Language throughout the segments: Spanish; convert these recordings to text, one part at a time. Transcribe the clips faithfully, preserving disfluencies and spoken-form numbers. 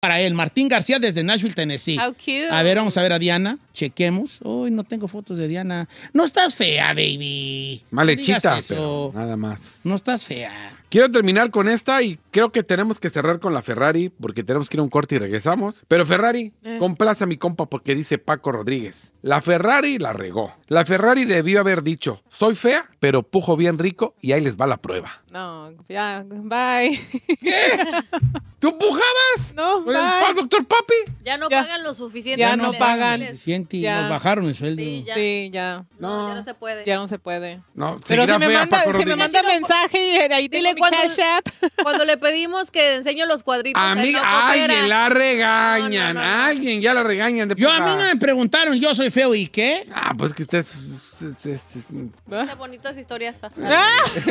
Para él, Martín García desde Nashville, Tennessee. How cute. A ver, vamos a ver a Diana. Chequemos. Uy, no tengo fotos de Diana. No estás fea, baby. Malechita, No pero nada más. No estás fea. Quiero terminar con esta y creo que tenemos que cerrar con la Ferrari porque tenemos que ir a un corte y regresamos. Pero Ferrari, Eh. complace a mi compa porque dice Paco Rodríguez. La Ferrari la regó. La Ferrari debió haber dicho, soy fea, pero pujo bien rico y ahí les va la prueba. No, ya, bye. ¿Qué? ¿Tú pujabas? No, ¿Con el bye. pa- doctor Papi? Ya no Ya. pagan lo suficiente. Ya que no le- pagan. les- Siente, Ya. nos bajaron el sueldo. Sí, ya. Sí, ya. No, No. ya no se puede. Ya no se puede. No, Pero seguirá si me fea manda, Paco si me Rodríguez. manda mensaje y ahí tengo Dile mi cuando- Cash App. Cuando le pedimos que enseñe los cuadritos. él Amiga, no coopera. alguien la regañan. No, no, no. Alguien ya la regañan. De Yo a puja. mí no me preguntaron, yo soy feo y qué. Ah, pues que usted es... es- es- es- Qué bonitas historias. Ah.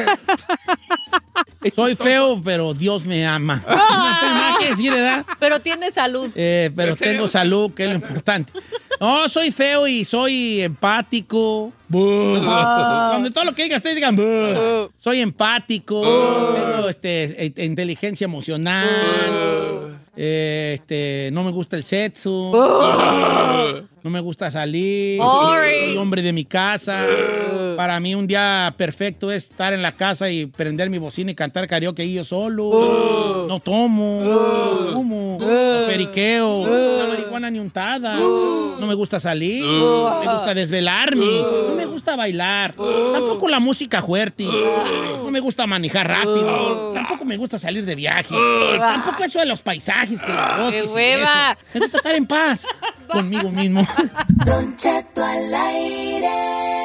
Soy feo, pero Dios me ama. Así no tengo nada que decir, ¿verdad? Pero tiene salud. Eh, pero tengo salud, que es lo importante. No, soy feo y soy empático. Buh. Cuando todo lo que digan ustedes digan, buh. Soy empático, tengo este, e- inteligencia emocional, eh, este, no me gusta el sexo, no me gusta salir, Boring. soy hombre de mi casa. Para mí un día perfecto es estar en la casa y prender mi bocina y cantar karaoke ahí yo solo. No tomo, no fumo, no periqueo, no marihuana ni untada. No me gusta salir, no me gusta desvelarme, no me gusta bailar, tampoco la música fuerte, no me gusta manejar rápido, tampoco me gusta salir de viaje, tampoco eso de los paisajes, que los bosques y eso. hueva! Me gusta estar en paz conmigo mismo. Don Cheto al aire.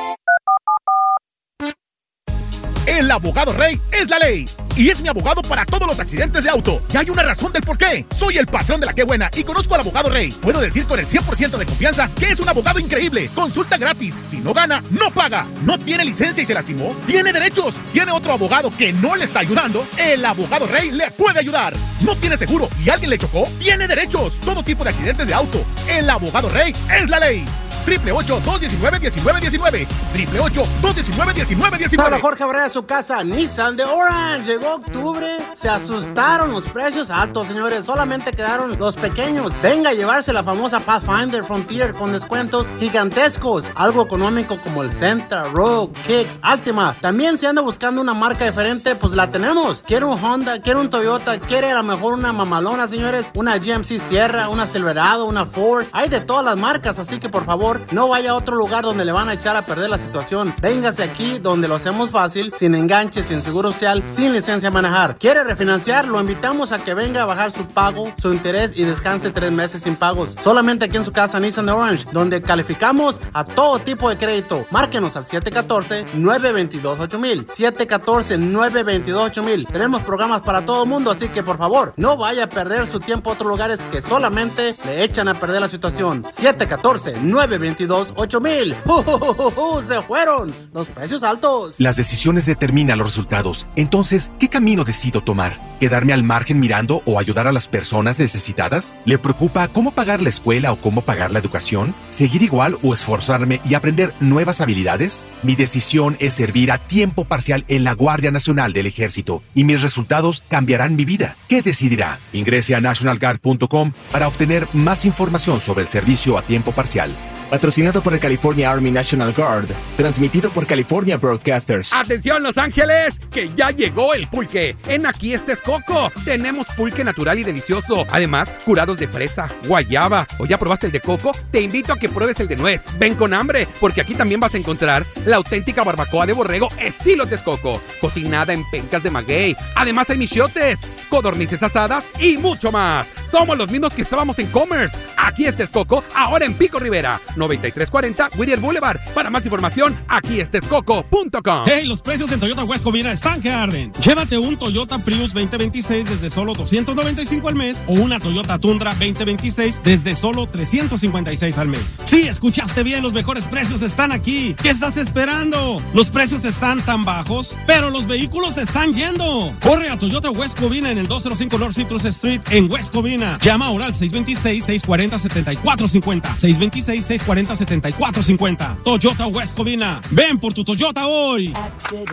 El abogado Rey es la ley. Y es mi abogado para todos los accidentes de auto. Y hay una razón del por qué. Soy el patrón de la Qué Buena y conozco al abogado Rey. Puedo decir con el cien por ciento de confianza que es un abogado increíble. Consulta gratis. Si no gana, no paga. No tiene licencia y se lastimó. Tiene derechos. Tiene otro abogado que no le está ayudando. El abogado Rey le puede ayudar. No tiene seguro y alguien le chocó. Tiene derechos. Todo tipo de accidentes de auto. El abogado Rey es la ley. Triple ocho, dos diecinueve, diecinueve diecinueve. Triple ocho, dos diecinueve, diecinueve diecinueve. Hola, Jorge Abrera de su casa, Nissan de Orange. Llegó octubre, se asustaron los precios altos, señores. Solamente quedaron los pequeños. Venga a llevarse la famosa Pathfinder Frontier con descuentos gigantescos. Algo económico como el Sentra, Rogue, Kicks, Altima. También si anda buscando una marca diferente, pues la tenemos. Quiere un Honda, quiere un Toyota, quiere a lo mejor una mamalona, señores. Una G M C Sierra, una Silverado, una Ford. Hay de todas las marcas, así que por favor, no vaya a otro lugar donde le van a echar a perder la situación. Véngase aquí donde lo hacemos fácil, sin enganche, sin seguro social, sin licencia a manejar. ¿Quiere refinanciar? Lo invitamos a que venga a bajar su pago, su interés y descanse tres meses sin pagos. Solamente aquí en su casa Nissan de Orange, donde calificamos a todo tipo de crédito. Márquenos al siete uno cuatro, nueve dos dos, ocho mil. siete uno cuatro, nueve dos dos, ocho mil. Tenemos programas para todo el mundo, así que por favor, no vaya a perder su tiempo a otros lugares que solamente le echan a perder la situación. siete uno cuatro, nueve dos dos, ocho mil. ¡Uh, uh, uh, uh! ¡Se fueron! Los precios altos. Las decisiones determinan los resultados. Entonces, ¿qué camino decido tomar? ¿Quedarme al margen mirando o ayudar a las personas necesitadas? ¿Le preocupa cómo pagar la escuela o cómo pagar la educación? ¿Seguir igual o esforzarme y aprender nuevas habilidades? Mi decisión es servir a tiempo parcial en la Guardia Nacional del Ejército y mis resultados cambiarán mi vida. ¿Qué decidirá? Ingrese a national guard punto com para obtener más información sobre el servicio a tiempo parcial. Patrocinado por el California Army National Guard. Transmitido por California Broadcasters. ¡Atención, Los Ángeles! ¡Que ya llegó el pulque! En Aquí Este es Coco. Tenemos pulque natural y delicioso. Además, curados de fresa, guayaba. ¿O ya probaste el de coco? Te invito a que pruebes el de nuez. Ven con hambre, porque aquí también vas a encontrar la auténtica barbacoa de borrego estilo Texcoco. Cocinada en pencas de maguey. Además hay michiotes, codornices asadas y mucho más. Somos los mismos que estábamos en Commerce. Aquí Este es Coco, ahora en Pico Rivera. noventa y tres cuarenta Whittier Boulevard. Para más información, aquí este es coco punto com. ¡Hey! Los precios en Toyota West Covina están que arden. Llévate un Toyota Prius veinte veintiséis desde solo doscientos noventa y cinco al mes o una Toyota Tundra veinte veintiséis desde solo trescientos cincuenta y seis al mes. Sí, escuchaste bien, los mejores precios están aquí. ¿Qué estás esperando? Los precios están tan bajos, pero los vehículos se están yendo. Corre a Toyota West Covina en el doscientos cinco North Citrus Street en West Covina. Llama ahora al seis dos seis, seis cuatro cero, siete cuatro cinco cero. seis dos seis, seis cuarenta, setenta y cuatro cincuenta. Toyota West Covina. Ven por tu Toyota hoy. Accident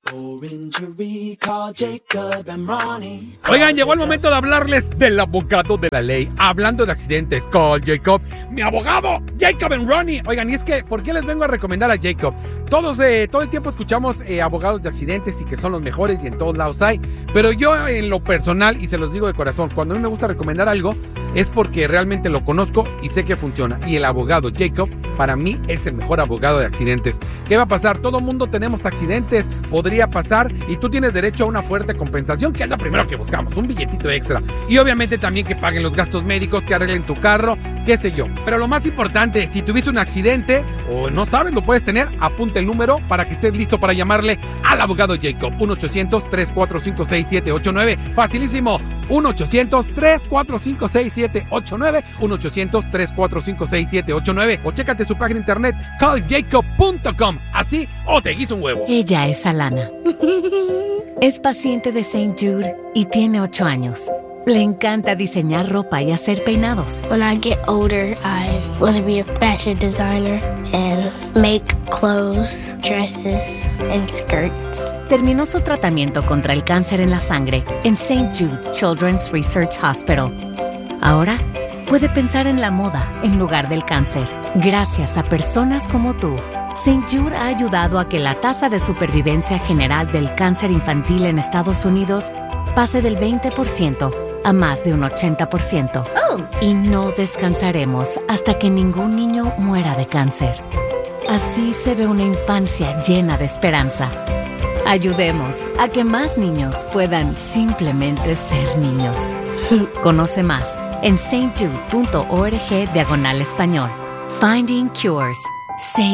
Oigan, llegó el momento de hablarles del abogado de la ley. Hablando de accidentes, call Jacob, mi abogado, Jacob and Ronnie. Oigan, y es que, ¿por qué les vengo a recomendar a Jacob? Todos, eh, todo el tiempo escuchamos eh, abogados de accidentes y que son los mejores y en todos lados hay. Pero yo, en lo personal, y se los digo de corazón, cuando a mí me gusta recomendar algo, es porque realmente lo conozco y sé que funciona. Y el abogado Jacob, para mí, es el mejor abogado de accidentes. ¿Qué va a pasar? Todo mundo tenemos accidentes, podría pasar, y tú tienes derecho a una fuerte compensación, que es lo primero que buscamos, un billetito extra. Y obviamente también que paguen los gastos médicos, que arreglen tu carro, qué sé yo. Pero lo más importante, si tuviste un accidente o no sabes, lo puedes tener, apunta el número para que estés listo para llamarle al abogado Jacob. uno ochocientos, tres cuatro cinco, seis siete ocho nueve. Facilísimo. uno ochocientos, tres cuatro cinco, seis siete ocho nueve. uno ochocientos, tres cuatro cinco, seis siete ocho nueve. O chécate su página de internet call jacob punto com. Así o te guiso un huevo. Ella es Alana. Es paciente de Saint Jude y tiene ocho años. Le encanta diseñar ropa y hacer peinados. When I get older, I want to be a fashion designer and make clothes, dresses, and skirts. Terminó su tratamiento contra el cáncer en la sangre en Saint Jude Children's Research Hospital. Ahora puede pensar en la moda en lugar del cáncer. Gracias a personas como tú, Saint Jude ha ayudado a que la tasa de supervivencia general del cáncer infantil en Estados Unidos pase del veinte por ciento a más de un ochenta por ciento. Oh. Y no descansaremos hasta que ningún niño muera de cáncer. Así se ve una infancia llena de esperanza. Ayudemos a que más niños puedan simplemente ser niños. Conoce más en saint jude punto org diagonal español. Finding Cures. Save